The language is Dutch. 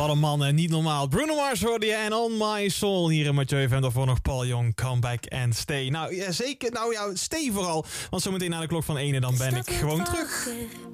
Wat een man, niet normaal. Bruno Mars hoorde je en On My Soul. Hier in Mathieu en daarvoor nog Paul Young, Come Back and Stay. Nou, ja, zeker. Nou ja, stay vooral. Want zometeen na de klok van 1 dan ben ik gewoon terug.